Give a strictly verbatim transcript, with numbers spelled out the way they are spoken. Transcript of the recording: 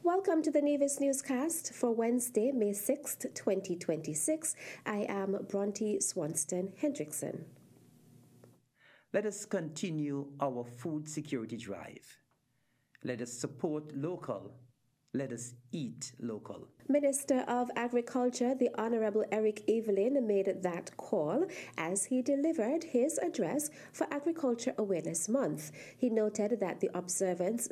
Welcome to the Nevis Newscast for Wednesday, May sixth, twenty twenty-six. I am Bronte Swanston Hendrickson. Let us continue our food security drive. Let us support local. Let us eat local. Minister of Agriculture, the Honorable Eric Evelyn, made that call as he delivered his address for Agriculture Awareness Month. He noted that the observance